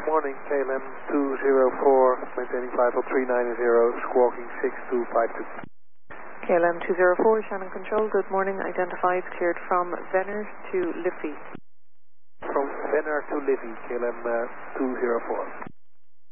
Good morning, KLM 204, maintaining flight level 390, squawking 6252. KLM 204, Shannon Control, good morning. Identified, cleared from Venner to Liffey. From Venner to Liffey, KLM 204.